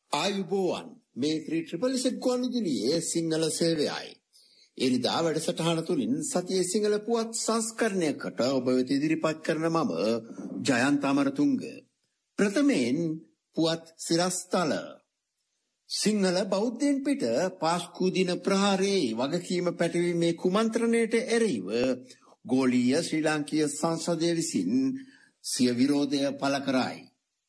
ආයුබෝවන් මේ 3ZZZ ගුවන්විදුලියේ සිංහල සේවයයි. එනිදා වැඩසටහන තුලින් සතියේ සිංහල පුවත් සංස්කරණයකට ඔබ වෙත ඉදිරිපත් කරන මම ජයන්ත අමරතුංග. ප්‍රථමයෙන් පුවත් සිරස්තල. සිංහල බෞද්ධයන් පිට පාස්කු දින ප්‍රහාරයේ වගකීම පැටවීමේ කුමන්ත්‍රණයට එරෙහිව ගෝලීය ශ්‍රී ලාංකීය සංසදය විසින් සිය විරෝධය පළ කරයි.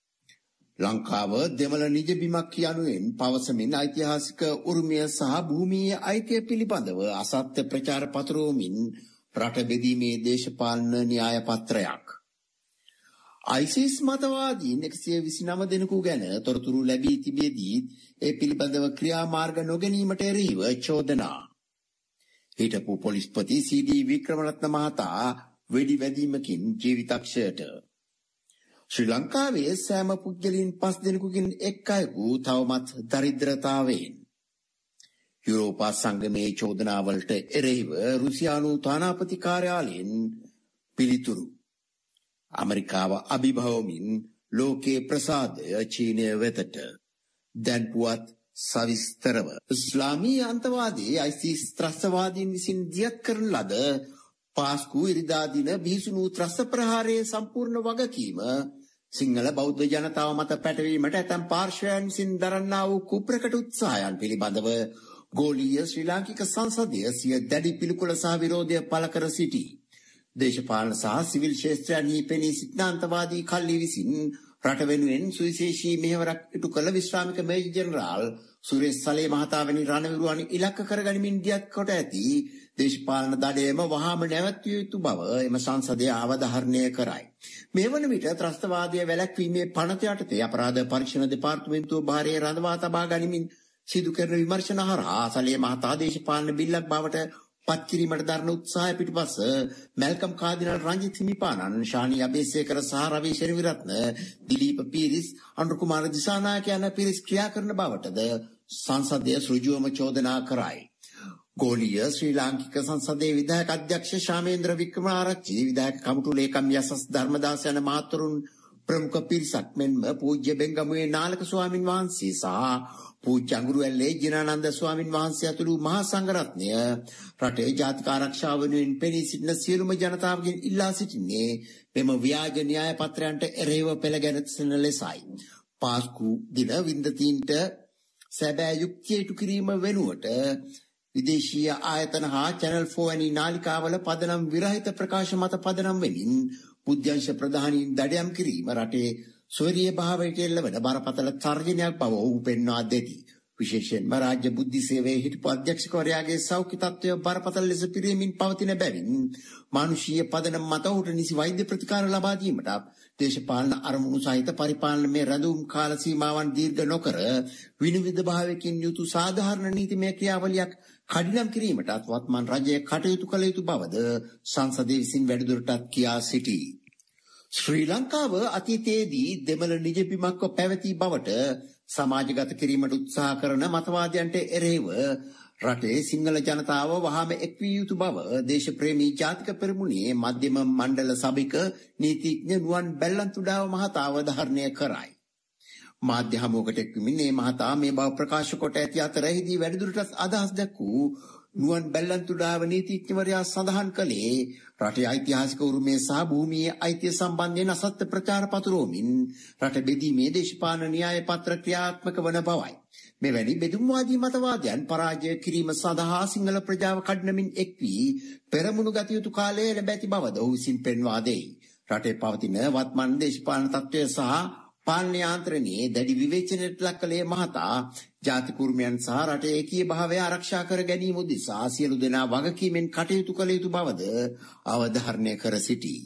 ලංකාව දෙමළ නිජබිමක් යනුවෙන් පවසමින් ඓතිහාසික උරුමය සහ භූමියේ අයිතිය පිළිබඳව අසත්‍ය ප්‍රචාර පතරවමින් රට බෙදීමේ දේශපාලන න්‍යාය පත්‍රයක්. ISIS මතවාදීන් 129 දෙනෙකු ගැන තොරතුරු ලැබී තිබෙදී ඒ පිළිබඳව ක්‍රියාමාර්ග නොගැනීමට එරෙහිව චෝදනා. හිටපු පොලිස්පති CD වික්‍රමරත්න මහතා වෙඩි වැදීමකින් ජීවිතක්ෂයට. ශ්‍රී ලංකාවේ සෑම පුද්ගලයන් 5 දෙනෙකුගෙන් එක් අයෙකු තවමත් දරිද්‍රතාවයෙන්. යුරෝපා සංගමේ චෝදනාවලට එරෙහිව රුසියානු තානාපති කාර්යාලයෙන් පිළිතුරු. ඇමරිකාව අභිභවමින් ලෝකේ ප්‍රසාදය චීනය වෙතට. දැන් පුවත් සවිස්තරව. ඉස්ලාමීය අන්තවාදී ISIS ත්‍රස්තවාදීන් විසින් දියත් කරන ලද පාස්කු ඉරිදා දින බිහිසුණු ත්‍රස්ත ප්‍රහාරයේ සම්පූර්ණ වගකීම සිංහල බෞද්ධ ජනතාව මත පැටවීමට ඇතැම් පාර්ශ්වයන් විසින් දරන්නා වූ කුප්‍රකට උත්සාහයන් පිළිබඳව ගෝලීය ශ්‍රී ලාංකික සංසදය සිය දැඩි පිළිකුල සහ විරෝධය පළ කර සිටී. දේශපාලන සහ සිවිල් ක්ෂේත්‍රයන්හි පෙනී සිටින අන්තවාදී කල්ලි විසින් රට වෙනුවෙන් සුවිශේෂී මෙහෙවරක් ඉටු කළ විශ්‍රාමික මේජර් ජෙනරාල් සුරේෂ් සලේ මහතා වැනි රණවිරුවන් ඉලක්ක කරගනිමින් දියත් කොට ඇති දේශපාලන දඩයම වහාම නැවැත්විය යුතු බව එම සංසදය අවධාරණය කරයි. මේ වන විට ත්‍රස්තවාදය වැළැක්වීමේ පනත යටතේ අපරාධ පරීක්ෂණ දෙපාර්තමේන්තුව භාරයේ රඳවා තබා ගනිමින් සිදු කරන විමර්ශන හරහා සලේ මහතා දේශපාලන බිල්ලක් බවට පත් කිරීමට දරන උත්සාහය පිටුපස මැල්කම් කාදිනල් රංජිත් හිමිපාණන්, ශානි අබේසේකර සහ රවි ශෙරවිරත්න, දිලීප පීරිස්, අනුර කුමාර දිසානායක යන පිරිස් ක්‍රියා කරන බවටද සංසදය ඍජුවම චෝදනා කරයි. ගෝලීය ශ්‍රී ලාංකික සංසදයේ විධායක අධ්‍යක්ෂ ශාමේන්ද්‍ර වික්‍රමාරච්චි, විධායක කමිටු ලේකම් යසස් ධර්මදාස යන මහතුරුන් ප්‍රමුඛ පිරිසක් මෙන්ම පූජ්‍ය බෙංගමුවේ නාලක ස්වාමින් වහන්සේ සහ පූජ්‍ය අඟුරුවැල්ලේ ජිනානන්ද ස්වාමින් වහන්සේ ඇතුළු මහා සංඝරත්නය රටේ ජාතික ආරක්ෂාව වෙනුවෙන් පෙනී සිටින සියලුම ජනතාවගෙන් ඉල්ලා සිටින්නේ මෙම ව්‍යාජ න්‍යාය පත්‍රයන්ට එරෙහිව පෙළගැනෙන ලෙසයි. පාස්කු දින වින්දතීන්ට සැබෑ යුක්තිය ඉටු කිරීම වෙනුවට විදේශීය ආයතන හා චැනල් 4 වැනි නාලිකාවල පදනම් විරහිත ප්‍රකාශ මත පදනම් වෙමින් බුද්ධංශ ප්‍රධානීන් දඩයම් කිරීම රටේ ස්වරීය භාවයට එල්ලවන බරපතල තර්ජනයක් බව ඔහු පෙන්වා දෙති. විශේෂයෙන්ම රාජ්‍ය බුද්ධි සේවයේ හිටපු අධ්‍යක්ෂකවරයාගේ සෞඛ්‍ය තත්ත්වය බරපතල ලෙස පිරීමින් පවතින බැවින් මානුෂීය පදනම් මත ඔහුට නිසි වෛද්‍ය ප්‍රතිකාර ලබා දීමට දේශපාලන අරමුණු සහිත පරිපාලනමය රැඳුම් කාල සීමාවන් දීර්ඝ නොකර විනිවිද භාවයකින් යුතු සාධාරණ නීතිමය ක්‍රියාවලියක් කඩිනම් කිරීමට වත්මන් රජය කටයුතු කළ යුතු බවද සංසදය විසින් වැඩිදුරටත් කියා සිටී. ශ්‍රී ලංකාව අතීතයේදී දෙමළ නිජබිමක්ව පැවති බවට සමාජගත කිරීමට උත්සාහ කරන මතවාදයන්ට එරෙහිව රටේ සිංහල ජනතාව වහාම එක්විය යුතු බව දේශප්‍රේමී ජාතික පෙරමුණේ මධ්‍යම මණ්ඩල සභික නීතිඥ නුවන් බැල්ලන්තුඩාව මහතා අවධාරණය කරයි. මාධ්‍ය හමුවකට එක්වමින් මේ මහතා මේ බව ප්‍රකාශ කොට ඇති අතර එහිදී වැඩිදුරටත් අදහස් දැක්වූ නුවන් බැල්ලන්තුඩාව නීතිඥවරයා සඳහන් කළේ රටේ ඓතිහාසික උරුමය සහ භූමියේ අයිතිය සම්බන්ධයෙන් අසත්‍ය ප්‍රචාර පතුරවමින් රට බෙදීමේ දේශපාලන න්‍යාය පත්‍ර ක්‍රියාත්මක වන බවයි. මෙවැනි බෙදුම්වාදී මතවාදයන් පරාජය කිරීම සඳහා සිංහල ප්‍රජාව කඩනමින් එක් වී පෙරමුණු ගත යුතු කාලය ලැබ ඇති බවද ඔහු විසින් පෙන්වා දෙයි. රටේ පවතින වත්මන් දේශපාලන තත්ත්වය සහ පාලන යාන්ත්‍රණයේ දැඩි විවේචනයට ලක් කළේ මහතා ජාතික උරුමයන් සහ රටේ ඒකීය භාවය ආරක්ෂා කර ගැනීම උදෙසා සියලු දෙනා වගකීමෙන් කටයුතු කළ යුතු බවද අවධාරණය කර සිටී.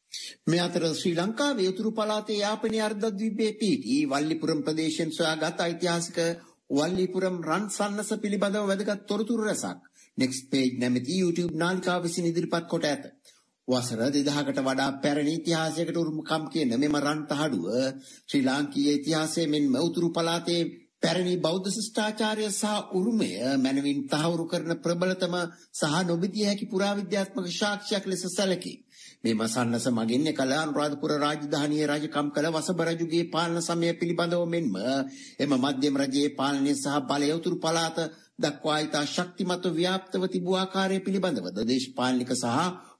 මේ අතර ශ්‍රී ලංකාවේ උතුරු පළාතේ යාපනයේ අර්ධද්වීපයේ පිහිටි වල්ලිපුරම් ප්‍රදේශයෙන් සොයාගත් ඓතිහාසික වල්ලිපුරම් රන් සන්නස පිළිබඳව වැදගත් තොරතුරු රැසක් Next Page නැමැති YouTube නාලිකාව විසින් ඉදිරිපත් කොට ඇත. වසර 2000කට වඩා පැරණි ඉතිහාසයකට උරුමකම් කියන මෙම රන් තහඩුව ශ්‍රී ලාංකීය ඉතිහාසයේ මෙන්ම උතුරු පළාතේ පැරණි බෞද්ධ ශිෂ්ටාචාරය සහ උරුමය මැනවින් තහවුරු කරන ප්‍රබලතම සහ නොබිදිය හැකි පුරාවිද්‍යාත්මක සාක්ෂියක් ලෙස සැලකේ. මේ මසන්නස මගින් එකල අනුරාධපුර රාජධානියේ රජකම් කළ වසභ රජුගේ පාලන සමය පිළිබඳව මෙන්ම එම මධ්‍යම රජයේ පාලනය සහ බලය උතුරු පළාත දක්වා ඉතා ශක්තිමත්ව ව්‍යාප්තව තිබූ ආකාරය පිළිබඳවද දේශපාලනික සහ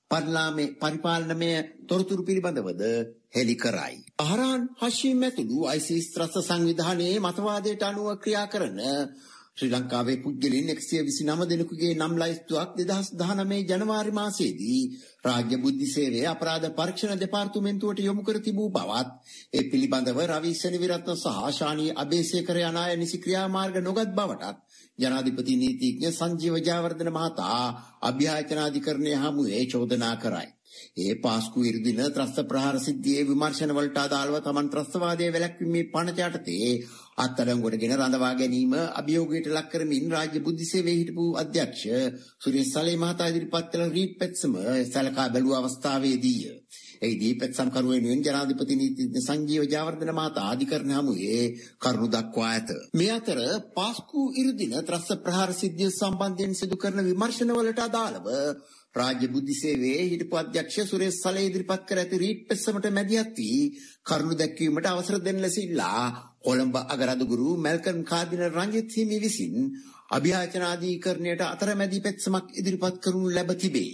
පරිපාලනමය තොරතුරු පිළිබඳවද හෙළි කරයි. අහරාන් හෂීම් ඇතුළු ISIS ත්‍රස්ත සංවිධානයේ මතවාදයට අනුව ක්‍රියා කරන ශ්‍රී ලංකාවේ පුද්ගලයන් 129 දෙනෙකුගේ නම් ලයිස්තුවක් 2019 ජනවාරි මාසයේදී රාජ්‍ය බුද්ධි සේවයේ අපරාධ පරීක්ෂණ දෙපාර්තමේන්තුවට යොමු කර තිබූ බවත් ඒ පිළිබඳව රවි සෙනවිරත්න සහ ශානී අබේසේකර යන අය නිසි ක්‍රියාමාර්ග නොගත් බවටත් ජනාධිපති නීතිඥ සංජීව ජයවර්ධන මහතා අභ්‍යාචනාධිකරණය හමුවේ චෝදනා කරයි. ඒ පාස්කු ඉරිදින ත්‍රස්ත ප්‍රහාර සිද්ධියේ විමර්ශන වලට අදාළව තමන් ත්‍රස්තවාදයේ වැළැක්වීමේ පනත යටතේ අත්අඩංගුවටගෙන රඳවා ගැනීම අභියෝගයට ලක් කරමින් රාජ්‍ය බුද්ධි සේවයේ හිටපු අධ්‍යක්ෂ සුරේෂ් සලේ මහතා ඉදිරිපත් කළ රීට් පෙත්සම සැලකා බැලුව අවස්ථාවේදී එහිදී පෙත්සම් කරුවෙනුවෙන් ජනාධිපති නීතිඥ සංජීව ජයවර්ධන මහතා අධිකරණ හමුවේ කරුණු දක්වා ඇත. මේ අතර පාස්කු ඉරිදින ත්‍රස්ත ප්‍රහාර සිද්ධිය සම්බන්ධයෙන් සිදු කරන විමර්ශනවලට අදාළව රාජ්‍ය බුද්ධි සේවයේ හිටපු අධ්‍යක්ෂ සුරේෂ් සලේ ඉදිරිපත් කර ඇති රීට් පෙත්සමට මැදිහත් වී කරුණු දැක්වීමට අවසර දෙන ලෙස ඉල්ලා කොළඹ අගරදුගුරු මැල්කම් කාදිනල් රංජිත් හිමි විසින් අභියාචනාධිකරණයට අතරමැදි පෙත්සමක් ඉදිරිපත් කරනු ලැබ තිබේ.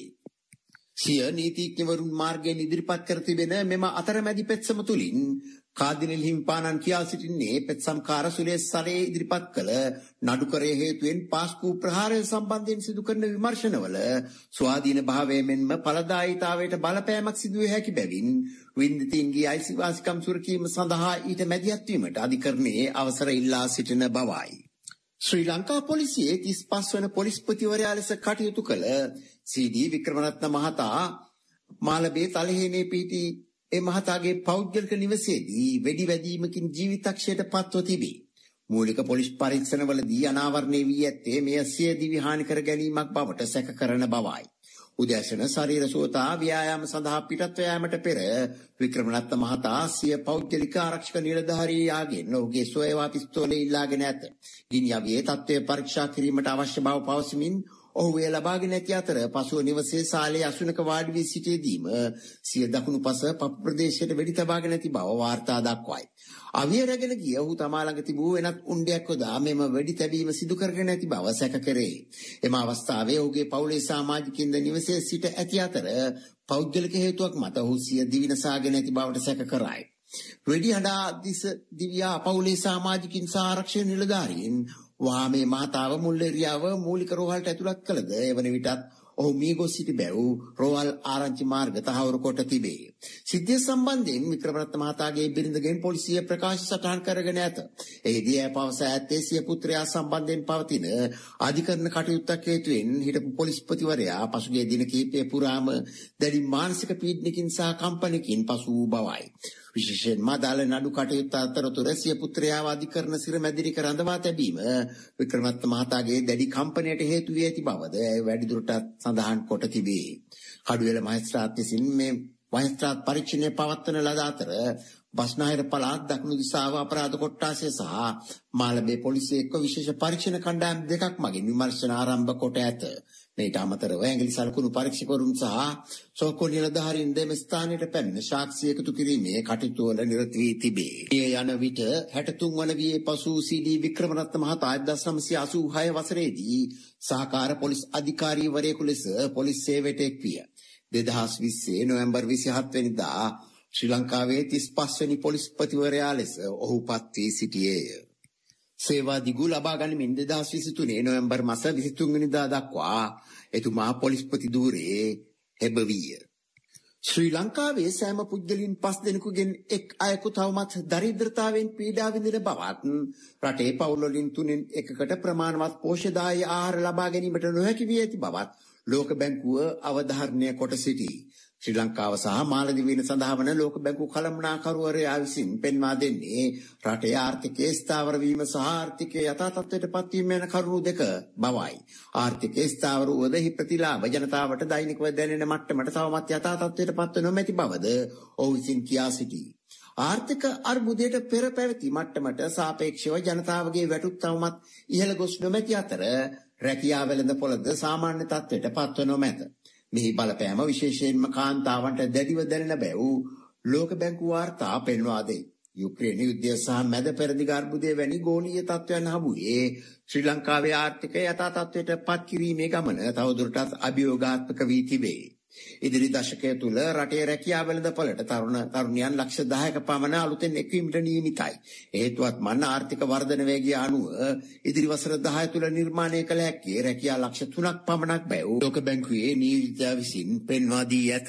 සිය නීතිඥවරුන් මාර්ගයෙන් ඉදිරිපත් කර තිබෙන මෙම අතරමැදි පෙත්සම තුලින් කාදිනල් හිමිපාණන් කියා සිටින්නේ පෙත්සම්කාර සුරේෂ් සලේ ඉදිරිපත් කළ නඩුකරය හේතුවෙන් පාස්කු ප්‍රහාරය සම්බන්ධයෙන් සිදු කරන විමර්ශනවල ස්වාධීන භාවය මෙන්ම ඵලදායීතාවයට බලපෑමක් සිදුවේ හැකි බැවින් වින්දිතීන්ගේ අයිතිවාසිකම් සුරකීම සඳහා ඊට මැදිහත් වීමට අධිකරණයේ අවසර ඉල්ලා සිටින බවයි. ශ්‍රී ලංකා පොලිසියේ 35 වන පොලිස්පතිවරයා ලෙස කටයුතු කළ සී.ඩී. වික්‍රමරත්න මහතා මාලබේ තලහේනේ පිහිටි ඒ මහතාගේ පෞද්ගලික නිවසේදී වෙඩි වැදීමකින් ජීවිතක්ෂයට පත්ව තිබේ. මූලික පොලිස් පරීක්ෂණවලදී අනාවරණය වී ඇත්තේ මෙය සිය දිවි හානි කර ගැනීමක් බවට සැක කරන බවයි. උදෑසන ශරීර සුවතා ව්‍යායාම සඳහා පිටත්ව යාමට පෙර වික්‍රමරත්න මහතා සිය පෞද්ගලික ආරක්ෂක නිලධාරියාගෙන් ඔහුගේ සොයවා පිස්තෝලය ඉල්ලාගෙන ඇත. ගිනි අවියේ තත්ත්වය පරීක්ෂා කිරීමට අවශ්‍ය බව පවසමින් ඔහු එය ලබාගෙන ඇති අතර පසුව නිවසේ සාලේ අසුනක වාඩි වී සිටියේදීම සිය දකුණු පස පපු ප්‍රදේශයට වෙඩි තබාගෙන ඇති බව වාර්තා දක්වයි. අවිය රැගෙන ගිය ඔහු තමා ළඟ තිබූ වෙනත් උණ්ඩයක් යොදා මෙම වෙඩි තැබීම සිදු කරගෙන ඇති බව සැක කරේ. එම අවස්ථාවේ ඔහුගේ පවුලේ සමාජිකින්ද නිවසේ සිට ඇති අතර පෞද්ගලික හේතුවක් මත ඔහු සිය දිවිනසාගෙන ඇති බවට සැක කරයි. වෙඩි හඬා දිවියා පවුලේ සමාජිකින් සහ ආරක්ෂක නිලධාරීන් වාමේ මහතාව මුල්ලේරියාව මූලික රෝහලට ඇතුළත් කළද එවන විටත් ඔහු මිය ගොස් සිටි බැව් රෝහල් ආරංචි මාර්ග තහවුරු කොට තිබේ. සිද්ධිය සම්බන්ධයෙන් වික්‍රමරත්න මහතාගේ බිරිඳගෙන් පොලිසිය ප්‍රකාශ සටහන් කරගෙන ඇත. එහිදී ඇය පවසා ඇත්තේ සිය පුත්‍රයා සම්බන්ධයෙන් පවතින අධිකරණ කටයුත්තක් හේතුවෙන් හිටපු පොලිස්පතිවරයා පසුගිය දින කිහිපය පුරාම දැඩි මානසික පීඩනකින් සහ කම්පනකින් පසු වූ බවයි. විශේෂයෙන්ම අදාළ නඩු කටයුත්ත අතරතුර සිය පුත්‍රයාව අධිකරණ සිරමැදිරික රඳවා තැබීම වික්‍රමරත්න මහතාගේ දැඩි කම්පනයට හේතු වී ඇති බවද වැඩිදුරටත් සඳහන් කොට තිබේ. කඩුවෙල මහේස්ත්‍රාත් විසින් මේ මහේස්ත්‍රාත් පරීක්ෂණය පවත්වන ලද අතර බස්නාහිර පළාත් දකුණු දිශාව අපරාධ කොට්ටාසය සහ මාලබේ පොලිසිය එක්ව විශේෂ පරීක්ෂණ කණ්ඩායම් දෙකක් මගින් විමර්ශන ආරම්භ කොට ඇත. මේට අමතරව ඇඟිලි සලකුණු පරීක්ෂකවරුන් සහ සෝකෝ නිලධාරීන් දෙම ස්ථානයට පැමිණ සාක්ෂි එකතු කිරීමේ කටයුතු වල නිරත වී තිබේ. මේ යන විට 63 වන වියේ පසු සී.ඩී. වික්‍රමරත්න මහතා 1986 වසරේදී සහකාර පොලිස් අධිකාරීවරයෙකු ලෙස පොලිස් සේවයට එක්විය. 2020 නොවැම්බර් 27 වෙනිදා ශ්‍රී ලංකාවේ 35 වෙනි පොලිස්පතිවරයා ලෙස ඔහු පත් වී සිටියේය. සේවා දිගු ලබා ගනිමින් 2023 නොවැම්බර් මාස 23 වෙනිදා දක්වා එතුමා පොලිස්පති ධූරයේ හැබවිය. ශ්‍රී ලංකාවේ සෑම පුද්ගලයන් 5 දෙනෙකුගෙන් එක් අයෙකු තවමත් දරිද්‍රතාවෙන් පීඩා විඳින බවත් රටේ පවුල් වලින් 3න් 1කට ප්‍රමාණවත් පෝෂ්‍යදායී ආහාර ලබා ගැනීමට නොහැකි වී ඇති බවත් ලෝක බැංකුව අවධාරණය කොට සිටී. ශ්‍රී ලංකාව සහ මාලදිවයින සඳහා වන ලෝක බැංකුව කළමනාකරුවරයා විසින් පෙන්වා දෙන්නේ රටේ ආර්ථිකයේ ස්ථාවර වීම සහ ආර්ථිකයේ යථා තත්ත්වයට පත්වීම යන කරුණු දෙක බවයි. ආර්ථිකයේ ස්ථාවර වූදෙහි ප්‍රතිලාභ ජනතාවට දෛනිකව දැනෙන මට්ටමට තවමත් යථා තත්ත්වයට පත්ව නොමැති බවද ඔහු විසින් කියා සිටී. ආර්ථික අර්බුදයට පෙර පැවති මට්ටමට සාපේක්ෂව ජනතාවගේ වැටුප් තවමත් ඉහළ ගොස් නොමැති අතර රැකියාව වෙළඳපොළද සාමාන්‍ය තත්ත්වයට පත්ව නොමැත. මෙහි බලපෑම විශේෂයෙන්ම කාන්තාවන්ට දැඩිව දැනෙන බැව් ලෝක බැංකුව වාර්තා පෙන්වා දෙයි. යුක්‍රේන යුද්ධය සහ මැද පෙරදිග අර්බුදය වැනි ගෝලීය තත්ත්වයන් හමුවේ ශ්‍රී ලංකාවේ ආර්ථිකය යථා තත්ත්වයට පත් කිරීමේ ගමන තවදුරටත් අභියෝගාත්මක වී තිබේ. ඉදිරි දශකය තුළ රටේ රැකියා වෙළඳපොළට තරුණයන් ලක්ෂ 10ක පමණ අලුතෙන් එක්වීමට නියමිතයි. හේතුවත් මන්න ආර්ථික වර්ධන වේගය අනුව ඉදිරි වසර 10 තුළ නිර්මාණය කළ හැකි රැකියා ලක්ෂ 3ක් පමණක් බැව් ලෝක බැංකුවේ නියෝජිතයා විසින් පෙන්වා දී ඇත.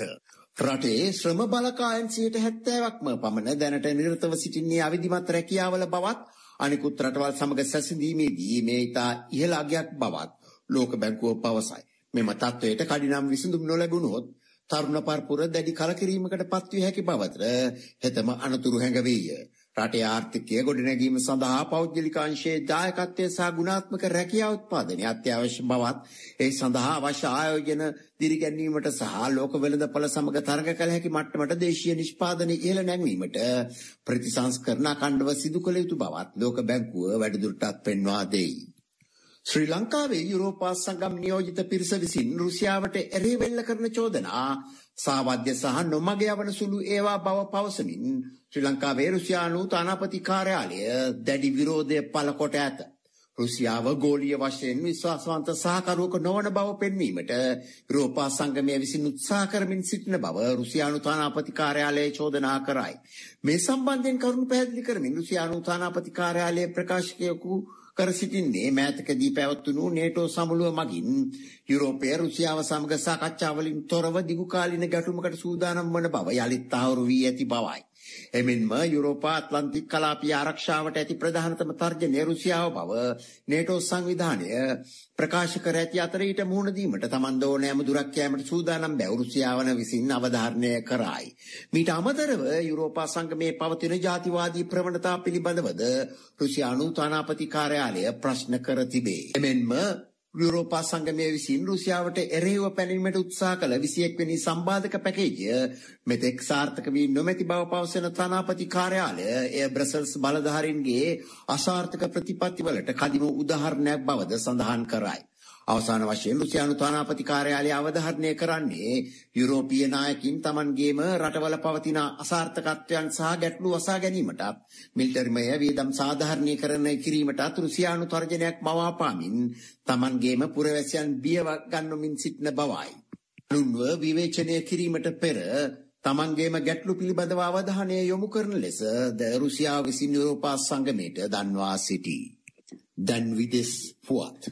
රටේ ශ්‍රම බලකායන් 70%ක්ම පමණ දැනට නිරතව සිටින්නේ අවිධිමත් රැකියාවල බවත් අනිකුත් රටවල් සමග සැසඳීමේදී මේ ඉතා ඉහළ අගයක් බවත් ලෝක බැංකුව පවසයි. මෙම තත්වයට කඩිනම් විසඳුම් නොලැබුණොත් තරුණ පරපුර දැඩි කලකිරීමකට පත්විය හැකි බවට හෙතම අනතුරු හැඟවීය. රටේ ආර්ථිකය ගොඩනැගීම සඳහා පෞද්ගලික අංශයේ දායකත්වය සහ ගුණාත්මක රැකියා උත්පාදනය අත්‍යවශ්‍ය බවත් ඒ සඳහා අවශ්‍ය ආයෝජන දිරිගැන්වීමට සහ ලෝක වෙළඳපොළ සමග තරග කළ හැකි මට්ටමට දේශීය නිෂ්පාදනය ඉහළ නැංවීමට ප්‍රතිසංස්කරණ අඛණ්ඩව සිදු කළ යුතු බවත් ලෝක බැංකුව වැඩිදුරටත් පෙන්වා දෙයි. ශ්‍රී ලංකාවේ යුරෝපා සංගම් නියෝජිත පිරිස විසින් රුසියාවට එරෙහිවෙල්ල කරන චෝදනා සාවද්‍ය සහ නොමග යවන සුළු ඒවා බව පවසමින් ශ්‍රී ලංකාවේ රුසියානු තානාපති කාර්යාලය දැඩි විරෝධය පළ කොට ඇත. රුසියාව ගෝලීය වශයෙන් විශ්වාසවන්ත සහකරුවෙකු නොවන බව පෙන්වීමට යුරෝපා සංගමය විසින් උත්සාහ කරමින් සිටින බව රුසියානු තානාපති කාර්යාලය චෝදනා කරයි. මේ සම්බන්ධයෙන් කරුණු පැහැදිලි කරමින් රුසියානු තානාපති කාර්යාලයේ ප්‍රකාශකයෙකු කර සිටින්නේ මෑතකදී පැවැත්වුණු නේටෝ සමුළුව මගින් යුරෝපය රුසියාව සමග සාකච්ඡා වලින් තොරව දිගුකාලීන ගැටුමකට සූදානම් වන බව යලිත් තහවුරු වී ඇති බවයි. එමෙන්ම යුරෝපා ඇට්ලන්ටික් කලාපීය ආරක්ෂාවට ඇති ප්‍රධානතම තර්ජනය රුසියාව බව නේටෝ සංවිධානය ප්‍රකාශ කර ඇති අතර ඊට මුහුණ දීමට තමන් ඕනෑම දුරක් යෑමට සූදානම් බව රුසියාවන විසින් අවධාරණය කරයි. මීට අමතරව යුරෝපා සංගමයේ පවතින ජාතිවාදී ප්‍රවණතා පිළිබඳවද රුසියානු තානාපති කාර්යාලය ප්‍රශ්න කර තිබේ. එමෙන්ම යුරෝපා සංගමය විසින් රුසියාවට එරෙහිව පැනීමට උත්සාහ කළ 21 වෙනි සම්බාධක පැකේජය මෙතෙක් සාර්ථක වී නොමැති බව පවසන තානාපති කාර්යාලය එය බ්‍රසල්ස් බලධාරීන්ගේ අසාර්ථක ප්‍රතිපත්තිවලට කදිම උදාහරණයක් බවද සඳහන් කරයි. අවසාන වශයෙන් රුසියානු තානාපති කාර්යාලය අවධාරණය කරන්නේ යුරෝපීය නායකින් තමන්ගේම රටවල පවතින අසාර්ථකත්වයන් සහ ගැටලු වසා ගැනීමටත් මිලිටරිමය වියදම් සාධාරණීකරණය කිරීමටත් රුසියානු තර්ජනයක් මවාපාමින් තමන්ගේම පුරවැසියන් බිය ගන්වමින් සිටින බවයි. අනුන්ව විවේචනය කිරීමට පෙර තමන්ගේම ගැටලු පිළිබඳව අවධානය යොමු කරන ලෙස ද රුසියාව විසින් යුරෝපා සංගමයට දන්වා සිටී. දැන් විදෙස් පුවත්.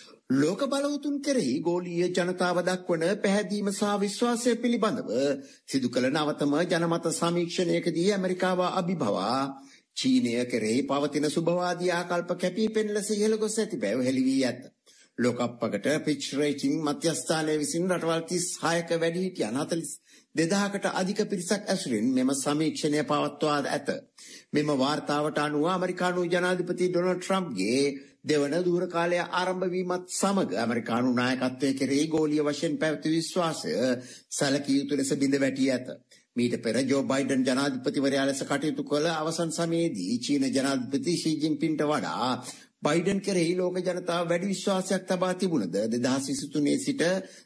ලෝක බලවතුන් කෙරෙහි ගෝලීය ජනතාව දක්වන පැහැදීම සහ විශ්වාසය පිළිබඳව සිදු කළ නවතම ජනමත සමීක්ෂණයකදී ඇමරිකාව අභිභවා චීනය කෙරෙහි පවතින සුභවාදී ආකල්ප කැපී පෙනෙන ලෙස ඉහළ ගොස් ඇති බව හෙළි වී ඇත. ලෝකප්පකට පිච් රේටිං මධ්‍යස්ථානයේ විසින් රටවල් 36ක වැඩිහිටියන් 42,000කට අධික පිරිසක් ඇසුරින් මෙම සමීක්ෂණය පවත්වා ඇත. මෙම වාර්තාවට අනුව ඇමරිකානු ජනාධිපති ඩොනල්ඩ් ට්‍රම්ප්ගේ දෙවන දුර කාලය ආරම්භ වීමත් සමග ඇමරිකානු නායකත්වයේ කෙරෙහි ගෝලීය වශයෙන් පැවති විශ්වාසය සැලකිය යුතු ලෙස බිඳ වැටී ඇත. මීට පෙර ජෝ බයිඩන් ජනාධිපතිවරයා ලෙස කටයුතු කළ අවසන් සමයේදී චීන ජනාධිපති ෂී ජින්පින්ට වඩා බයිඩන් කෙරෙහි ලෝක ජනතාව වැඩි විශ්වාසයක් තබා තිබුණද 2023 සිට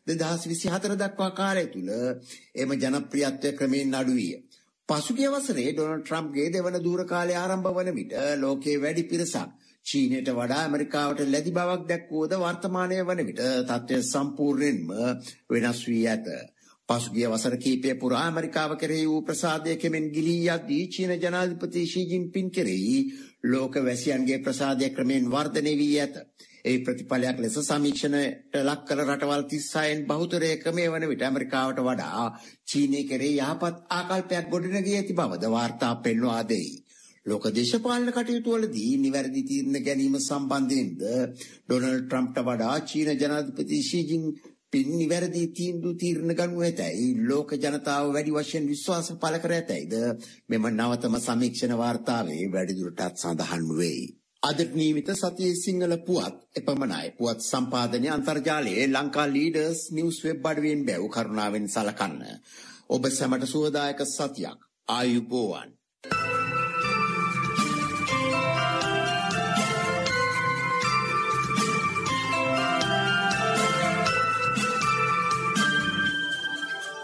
2024 දක්වා කාලය තුල එම ජනප්‍රියත්වය ක්‍රමයෙන් අඩු විය. පසුගිය වසරේ ඩොනල්ඩ් ට්‍රම්ප්ගේ දෙවන දුර කාලය ආරම්භ වන විට ලෝකයේ වැඩි පිරිසක් චීනයට වඩා ඇමරිකාවට ලැබි බවක් දැක්වුවද වර්තමානයේ වන විට තත්ත්වය සම්පූර්ණයෙන්ම වෙනස් වී ඇත. පසුගිය වසර කිහිපය පුරා ඇමරිකාව කෙරෙහි වූ ප්‍රසාදය කෙමෙන් ගිලී යද්දී චීන ජනාධිපති ෂී ජින්පින් කෙරෙහි ලෝක වැසියන්ගේ ප්‍රසාදය ක්‍රමයෙන් වර්ධනය වී ඇත. ඒ ප්‍රතිඵලයක් ලෙස සමීක්ෂණයට ලක් කළ රටවල් 36න් බහුතරයක මේ වන විට ඇමරිකාවට වඩා චීනය කෙරෙහි යහපත් ආකල්පයක් ගොඩනැගී ඇති බවද වාර්තා පෙන්වා දෙයි. ලෝක දේශපාලන කටයුතු වලදී නිවැරදි තීරණ ගැනීම සම්බන්ධයෙන්ද ඩොනල්ඩ් ට්‍රම්ප්ට වඩා චීන ජනාධිපති ෂී ජින්පින් නිවැරදි තීරණ ගනු ඇතැයි ලෝක ජනතාව වැඩි වශයෙන් විශ්වාස පළ කර ඇතැයිද මෙම නවතම සමීක්ෂණ වාර්තාවේ වැඩිදුරටත් සඳහන් වෙයි. අදට නියමිත සතියේ සිංහල පුවත් එපමණයි. පුවත් සම්පාදනය අන්තර්ජාලයේ ලංකා ලීඩර්ස් නිවුස් වෙබ් අඩවියෙන් බැව් කරුණාවෙන් සලකන්න. ඔබ සැමට සුවදායක සතියක්. ආයුබෝවන්.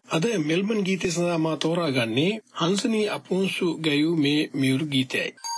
අද මෙල්බන් ගීතය සඳහා මා තෝරාගන්නේ හංසනී අපොන්සු ගැයූ මේ මියුරු ගීතයයි.